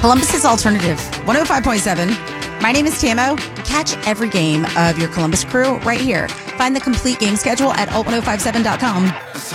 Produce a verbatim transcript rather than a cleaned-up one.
Columbus's Alternative, one oh five point seven. My name is Tamo. Catch every game of your Columbus Crew right here. Find the complete game schedule at alt ten fifty-seven dot com.